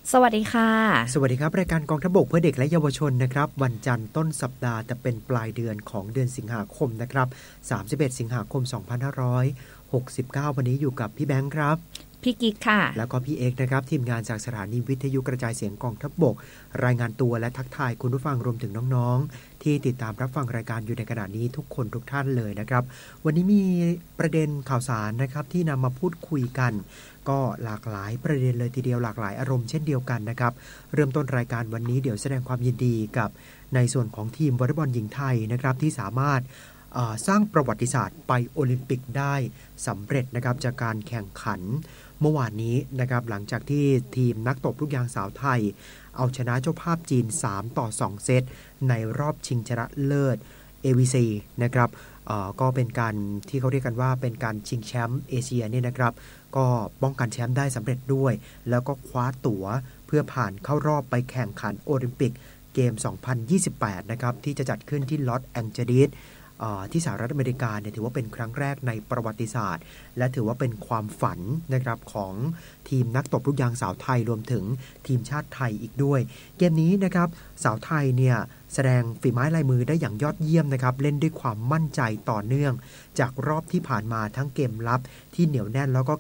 สวัสดีค่ะสวัสดีครับรายการกองทัพบกเพื่อเด็กและเยาวชนนะครับวันจันทร์ต้นสัปดาห์แต่เป็นปลายเดือนของเดือนสิงหาคมนะครับ31สิงหาคม2569วันนี้อยู่กับพี่แบงค์ครับพี่กิ๊กค่ะแล้วก็พี่เอกนะครับทีมงานจากสถานีวิทยุกระจายเสียงกองทัพบกรายงานตัวและทักทายคุณผู้ฟังรวมถึงน้องๆที่ติดตามรับฟังรายการอยู่ในขณะนี้ทุกคนทุกท่านเลยนะครับวันนี้มีประเด็นข่าวสารนะครับที่นำมาพูดคุยกันก็หลากหลายประเด็นเลยทีเดียวหลากหลายอารมณ์เช่นเดียวกันนะครับเริ่มต้นรายการวันนี้เดี๋ยวแสดงความยินดีกับในส่วนของทีมวอลเลย์บอลหญิงไทยนะครับที่สามารถสร้างประวัติศาสตร์ไปโอลิมปิกได้สำเร็จนะครับจากการแข่งขันเมื่อวานนี้นะครับหลังจากที่ทีมนักตบลูกยางสาวไทยเอาชนะเจ้าภาพจีน3-2เซตในรอบชิงชนะเลิศ AVC นะครับก็เป็นการที่เขาเรียกกันว่าเป็นการชิงแชมป์เอเชียนี่นะครับก็ป้องกันแชมป์ได้สำเร็จด้วยแล้วก็คว้าตั๋วเพื่อผ่านเข้ารอบไปแข่งขันโอลิมปิกเกม 2028 นะครับที่จะจัดขึ้นที่ลอสแองเจลิสที่สหรัฐอเมริกาเนี่ยถือว่าเป็นครั้งแรกในประวัติศาสตร์และถือว่าเป็นความฝันนะครับของทีมนักตบลูกยางสาวไทยรวมถึงทีมชาติไทยอีกด้วยเกมนี้นะครับสาวไทยเนี่ยแสดงฝีไม้ลายมือได้อย่างยอดเยี่ยมนะครับเล่นด้วยความมั่นใจต่อเนื่องจากรอบที่ผ่านมาทั้งเกมรับที่เหนียวแน่นแล้วก็